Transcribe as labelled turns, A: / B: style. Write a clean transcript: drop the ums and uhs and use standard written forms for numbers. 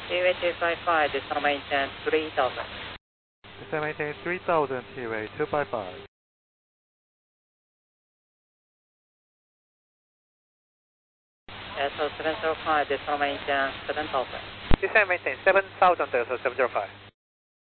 A: TWA 255, descend maintain 3000.
B: Descend maintain 3000, TWA 255.
A: SO 705, descend maintain 7000.
B: Descend maintain 7000, SO 705.